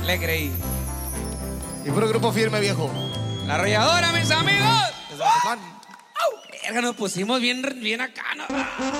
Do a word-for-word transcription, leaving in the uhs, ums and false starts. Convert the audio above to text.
Le creí. Y puro grupo firme, viejo. La arrolladora, mis amigos. Desde Mazatlán. Verga, nos pusimos bien, bien acá, ¿no?